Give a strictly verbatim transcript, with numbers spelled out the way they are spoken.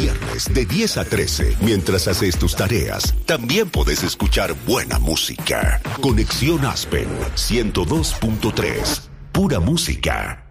viernes de diez a trece, mientras haces tus tareas, también puedes escuchar buena música. Conexión Aspen ciento dos punto tres. Pura música.